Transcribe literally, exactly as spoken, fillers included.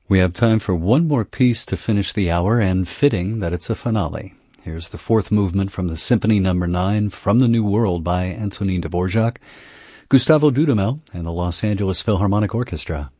We have time for one more piece to finish the hour, and fitting that it's a finale. Here's the fourth movement from the Symphony Number nine from the New World by Antonin Dvorak, Gustavo Dudamel, and the Los Angeles Philharmonic Orchestra.